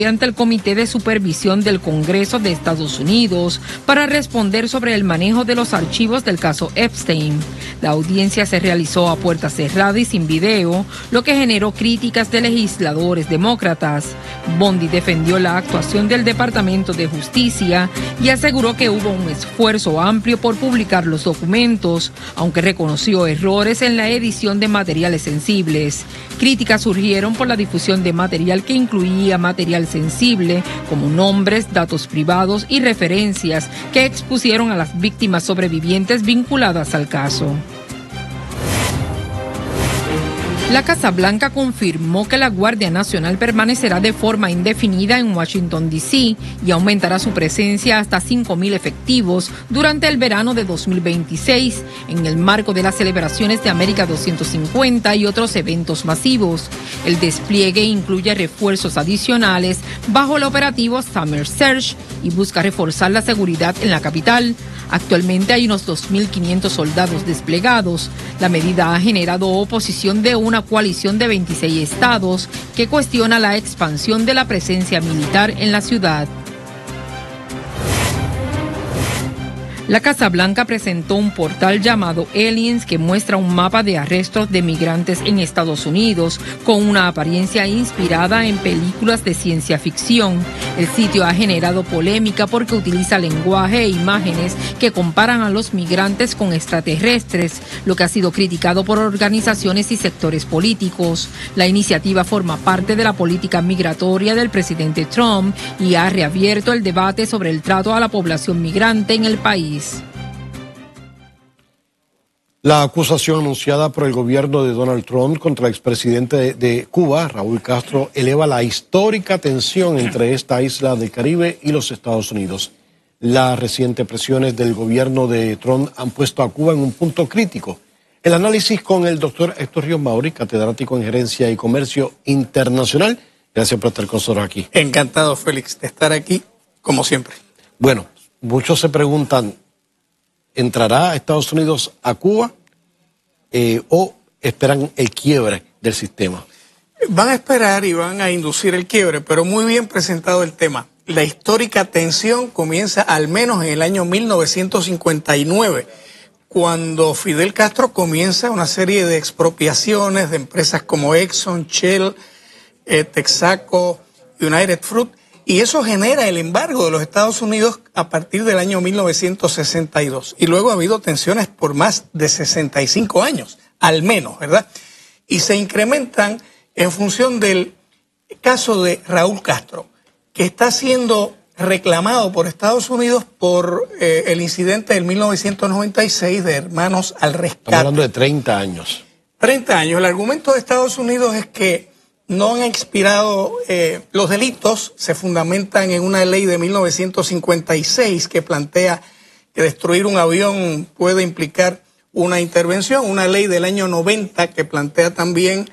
ante el Comité de Supervisión del Congreso de Estados Unidos para responder sobre el manejo de los archivos del caso Epstein. La audiencia se realizó a puerta cerrada y sin video, lo que generó críticas de legisladores demócratas. Bondi defendió la actuación del Departamento de Justicia y aseguró que hubo un esfuerzo amplio por publicar los documentos, aunque reconoció errores en la edición de materiales sensibles. Críticas surgieron por la difusión de material que incluía material sensible, como nombres, datos privados y referencias que expusieron a las víctimas sobrevivientes vinculadas al caso. La Casa Blanca confirmó que la Guardia Nacional permanecerá de forma indefinida en Washington, D.C. y aumentará su presencia hasta 5,000 efectivos durante el verano de 2026, en el marco de las celebraciones de América 250 y otros eventos masivos. El despliegue incluye refuerzos adicionales bajo el operativo Summer Surge y busca reforzar la seguridad en la capital. Actualmente hay unos 2.500 soldados desplegados. La medida ha generado oposición de una coalición de 26 estados que cuestiona la expansión de la presencia militar en la ciudad. La Casa Blanca presentó un portal llamado Aliens que muestra un mapa de arrestos de migrantes en Estados Unidos con una apariencia inspirada en películas de ciencia ficción. El sitio ha generado polémica porque utiliza lenguaje e imágenes que comparan a los migrantes con extraterrestres, lo que ha sido criticado por organizaciones y sectores políticos. La iniciativa forma parte de la política migratoria del presidente Trump y ha reabierto el debate sobre el trato a la población migrante en el país. La acusación anunciada por el gobierno de Donald Trump contra el expresidente de Cuba, Raúl Castro, eleva la histórica tensión entre esta isla del Caribe y los Estados Unidos. Las recientes presiones del gobierno de Trump han puesto a Cuba en un punto crítico. El análisis con el doctor Héctor Ríos Mauri, catedrático en Gerencia y Comercio Internacional. Gracias por estar con nosotros aquí. Encantado, Félix, de estar aquí, como siempre. Bueno, muchos se preguntan, ¿entrará Estados Unidos a Cuba o esperan el quiebre del sistema? Van a esperar y van a inducir el quiebre, pero muy bien presentado el tema. La histórica tensión comienza al menos en el año 1959, cuando Fidel Castro comienza una serie de expropiaciones de empresas como Exxon, Shell, Texaco, United Fruit, y eso genera el embargo de los Estados Unidos a partir del año 1962. Y luego ha habido tensiones por más de 65 años, al menos, ¿verdad? Y se incrementan en función del caso de Raúl Castro, que está siendo reclamado por Estados Unidos por el incidente del 1996 de Hermanos al Rescate. Estamos hablando de 30 años. 30 años. El argumento de Estados Unidos es que no han expirado los delitos, se fundamentan en una ley de 1956 que plantea que destruir un avión puede implicar una intervención, una ley del año 90 que plantea también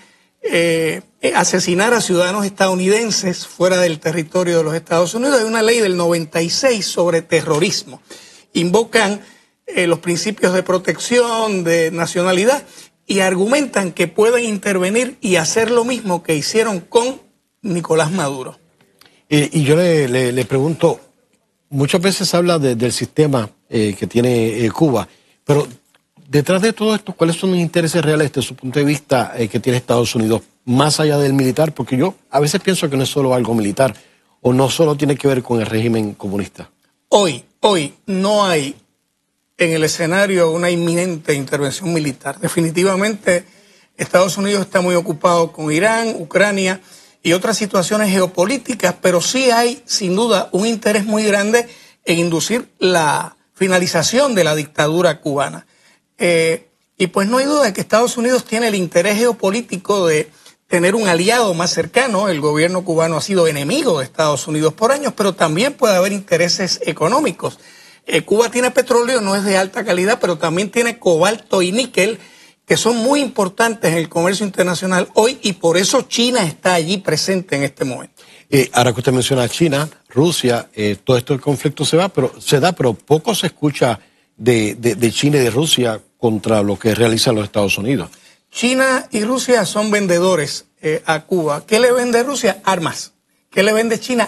asesinar a ciudadanos estadounidenses fuera del territorio de los Estados Unidos, y una ley del 96 sobre terrorismo. Invocan los principios de protección, de nacionalidad, y argumentan que pueden intervenir y hacer lo mismo que hicieron con Nicolás Maduro. Y yo le pregunto, muchas veces se habla del sistema que tiene Cuba, pero detrás de todo esto, ¿cuáles son los intereses reales desde su punto de vista que tiene Estados Unidos, más allá del militar? Porque yo a veces pienso que no es solo algo militar, o no solo tiene que ver con el régimen comunista. Hoy no hay en el escenario una inminente intervención militar. Definitivamente Estados Unidos está muy ocupado con Irán, Ucrania y otras situaciones geopolíticas, pero sí hay sin duda un interés muy grande en inducir la finalización de la dictadura cubana. Y pues no hay duda de que Estados Unidos tiene el interés geopolítico de tener un aliado más cercano. El gobierno cubano ha sido enemigo de Estados Unidos por años, pero también puede haber intereses económicos. Cuba tiene petróleo, no es de alta calidad, pero también tiene cobalto y níquel, que son muy importantes en el comercio internacional hoy, y por eso China está allí presente en este momento. Ahora que usted menciona a China, Rusia, todo este conflicto se da, pero poco se escucha de China y de Rusia contra lo que realizan los Estados Unidos. China y Rusia son vendedores a Cuba. ¿Qué le vende Rusia? Armas. ¿Qué le vende China?